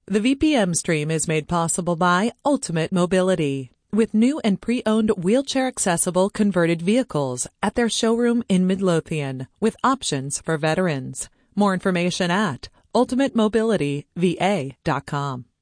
The VPM stream is made possible by Ultimate Mobility, with new and pre-owned wheelchair-accessible converted vehicles at their showroom in Midlothian, with options for veterans. More information at ultimatemobilityva.com.